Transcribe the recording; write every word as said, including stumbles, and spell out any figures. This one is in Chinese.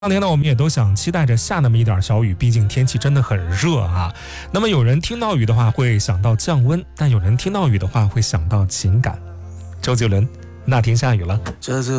当年呢，我们也都想期待着下那么一点小雨，毕竟天气真的很热啊。那么有人听到雨的话会想到降温，但有人听到雨的话会想到情感。周杰伦，那天下雨了。 这次